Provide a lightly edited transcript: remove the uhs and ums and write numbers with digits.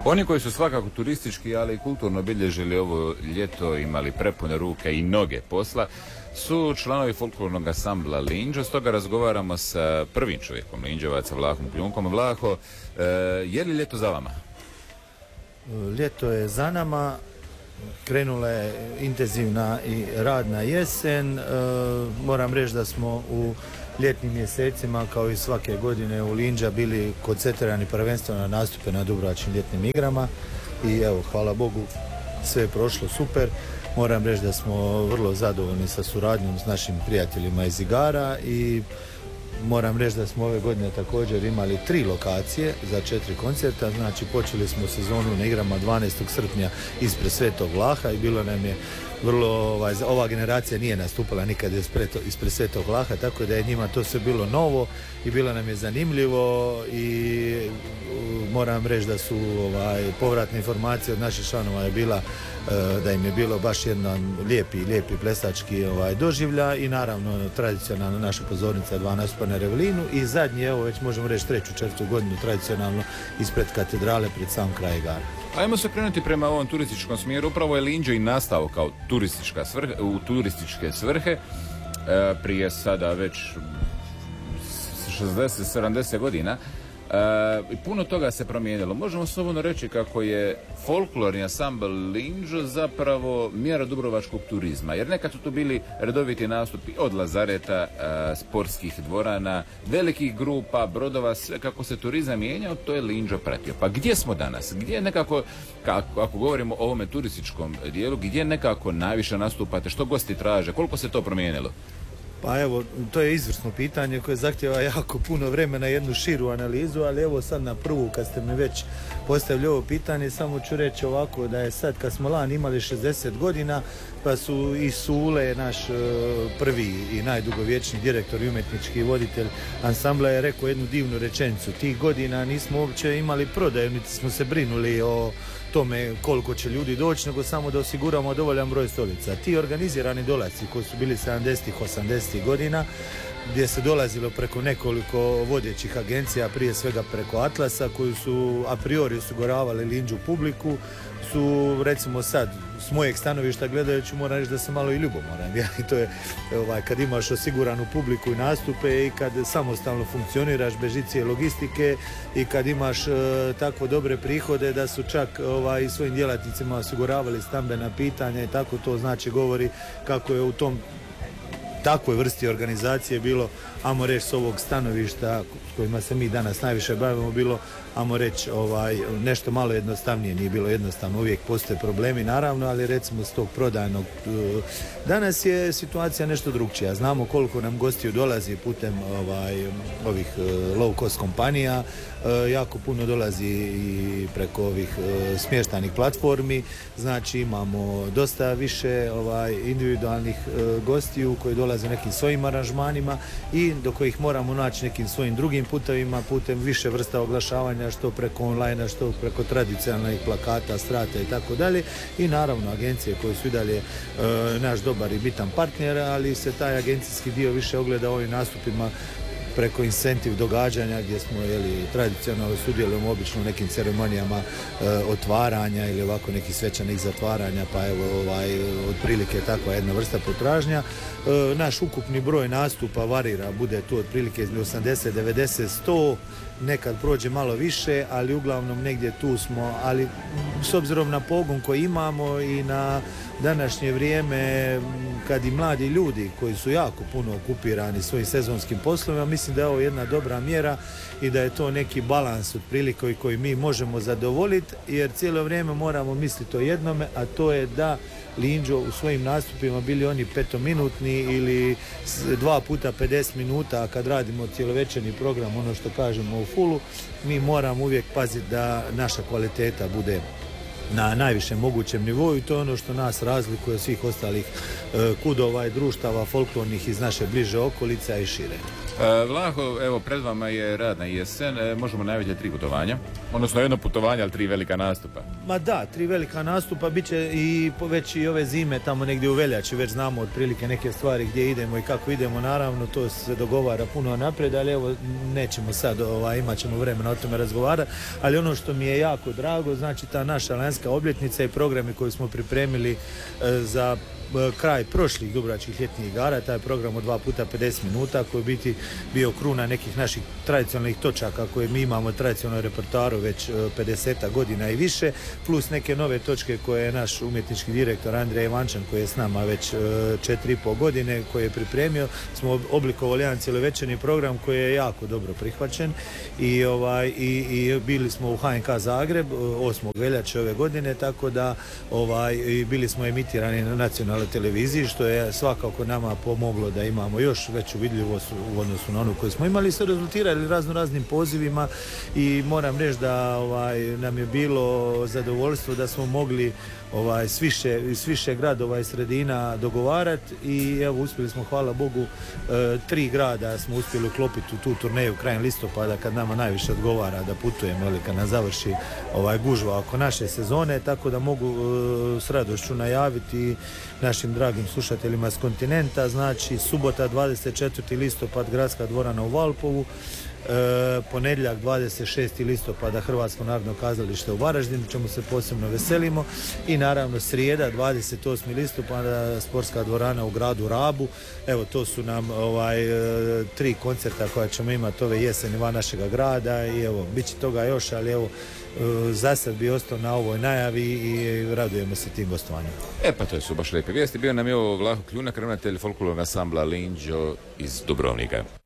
Oni koji su svakako turistički, ali i kulturno obilježili ovo ljeto, imali prepune ruke i noge posla, su članovi folklornog ansambla Linđo. Stoga razgovaramo sa prvim čovjekom Linđevaca, Vlahom Kljunkom. Vlaho, je li ljeto za vama? Ljeto je za nama, krenula je intenzivna i radna jesen. Moram reći da smo u ljetnim mjesecima, kao i svake godine, u Linđa bili koncentrirani prvenstveno na nastupe na Dubrovačkim ljetnim igrama i evo, hvala Bogu, sve je prošlo super. Moram reći da smo vrlo zadovoljni sa suradnjom s našim prijateljima iz igara i moram reći da smo ove godine također imali 3 lokacije za 4 koncerta. Znači, počeli smo sezonu na igrama 12. srpnja ispred Svetog Vlaha i bilo nam je vrlo, ova generacija nije nastupala nikad ispred Svetog Vlaha, tako da je njima to sve bilo novo i bilo nam je zanimljivo i moram reći da su povratne informacije od naših članova je bila da im je bilo baš jedan lijepi plesački doživljaj i naravno tradicionalno naša pozornica 2 nastupa na Revelinu i zadnji, evo već možemo reći 3. 4. godinu tradicionalno ispred katedrale pred sam kraj igara. Ajmo se krenuti prema ovom turističkom smjeru. Upravo je Linđo i nastao kao u turističke svrhe prije sada već 60-70 godina. Puno toga se promijenilo. Možemo slobodno reći kako je folklorni ansambl Linđo zapravo mjera dubrovačkog turizma, jer nekad su tu bili redoviti nastupi od lazareta, sportskih dvorana, velikih grupa, brodova, sve kako se turizam mijenjao, to je Linđo pratio. Pa gdje smo danas? Gdje nekako, ako govorimo o ovome turističkom dijelu, gdje nekako najviše nastupate, što gosti traže, koliko se to promijenilo? Pa evo, to je izvrsno pitanje koje zahtjeva jako puno vremena, jednu širu analizu, ali evo sad na prvu, kad ste mi već postavili ovo pitanje, samo ću reći ovako da je sad, kad smo lani imali 60 godina, pa su i Sule, naš prvi i najdugovječniji direktor i umjetnički voditelj ansambla, je rekao jednu divnu rečenicu. Tih godina nismo uopće imali prodaju, niti smo se brinuli o tome koliko će ljudi doći, nego samo da osiguramo dovoljan broj stolica. Ti organizirani dolasci koji su bili 70-ih, 80-ih godina, gdje se dolazilo preko nekoliko vodećih agencija, prije svega preko Atlasa, koji su a priori osiguravali Linđu publiku, su recimo sad s mojeg stanovišta gledajući moram reći da sam malo i ljubomoran. I to je kad imaš osiguranu publiku i nastupe i kad samostalno funkcioniraš bez žice logistike i kad imaš tako dobre prihode da su čak i svojim djelatnicima osiguravali stambena pitanja i tako, to znači govori kako je u tom takvoj vrsti organizacije bilo, ajmo reći, s ovog stanovišta s kojima se mi danas najviše bavimo, bilo, ajmo reći, nešto malo jednostavnije. Nije bilo jednostavno, uvijek postoje problemi naravno, ali recimo s tog prodajnog danas je situacija nešto drugčija. Znamo koliko nam gostiju dolazi putem ovih low cost kompanija, jako puno dolazi i preko ovih smještajnih platformi, znači imamo dosta više individualnih gostiju koji dolaze nekim svojim aranžmanima i do kojih moramo naći nekim svojim drugim putevima, putem više vrsta oglašavanja, što preko online, što preko tradicionalnih plakata, strata i tako dalje, i naravno agencije koje su i dalje naš dobar i bitan partner, ali se taj agencijski dio više ogleda ovim nastupima preko incentiv događanja gdje smo tradicionalno sudjelujemo obično u nekim ceremonijama otvaranja ili ovako nekih svečanih zatvaranja, pa evo otprilike takva jedna vrsta potražnja. Naš ukupni broj nastupa varira, bude tu otprilike 80, 90, 100, nekad prođe malo više, ali uglavnom negdje tu smo, ali s obzirom na pogon koji imamo i na današnje vrijeme kad i mladi ljudi koji su jako puno okupirani svojim sezonskim poslovima, mislim da je ovo jedna dobra mjera i da je to neki balans otprilike koji mi možemo zadovoljiti, jer cijelo vrijeme moramo misliti o jednome, a to je da Linđo u svojim nastupima, bili oni petominutni ili 2 puta 50 minuta, a kad radimo cjelovečerni program, ono što kažemo u fullu, mi moramo uvijek paziti da naša kvaliteta bude na najvišem mogućem nivou i to je ono što nas razlikuje od svih ostalih kud društava folklornih iz naše bliže okolice, a i šire. Vlaho, evo, pred vama je rad na jesen, možemo najaviti 3 putovanja, odnosno jedno putovanje, ali 3 velika nastupa. Ma da, 3 velika nastupa, bit će i već i ove zime, tamo negdje u veljači, već znamo otprilike neke stvari gdje idemo i kako idemo, naravno, to se dogovara puno naprijed, ali evo, nećemo sad, imat ćemo vremena o tome razgovarati, ali ono što mi je jako drago, znači ta naša lanjska obljetnica i programi koji smo pripremili za kraj prošlih dubrovačkih ljetnih igara, taj program od 2 puta 50 minuta koji biti bio kruna nekih naših tradicionalnih točaka koje mi imamo tradicionalno repertoaru već 50 godina i više, plus neke nove točke koje je naš umjetnički direktor Andrija Ivančan koji je s nama već 4,5 godine, koji je pripremio, smo oblikovali jedan cjelovečerni program koji je jako dobro prihvaćen i bili smo u HNK Zagreb 8. veljače ove godine, tako da bili smo emitirani na nacionalnoj televiziji, što je svakako nama pomoglo da imamo još veću vidljivost u odnosu na onu koju smo imali, se rezultirali raznim pozivima i moram reći da nam je bilo zadovoljstvo da smo mogli s više gradova i sredina dogovarati i evo uspjeli smo, hvala Bogu, 3 grada smo uspjeli uklopiti u tu turneju krajem listopada kad nama najviše odgovara da putujemo ili kad nas završi gužva oko naše sezone, tako da mogu s radošću najaviti našim dragim slušateljima s kontinenta, znači subota 24. listopad Gradska dvorana u Valpovu, ponedjeljak 26. listopada Hrvatsko narodno kazalište u Varaždinu, čemu se posebno veselimo, i naravno srijeda 28. listopada Sportska dvorana u gradu Rabu. Evo, to su nam 3 koncerta koja ćemo imati ove jeseni van našega grada i evo, bit će toga još, ali evo, za sad bi ostao na ovoj najavi i radujemo se tim gostovanjima. Pa to su baš lijepe vijesti. Bio nam je ovo Vlaho Kljunak, ravnatelj folklornog ansambla Linđo iz Dubrovnika.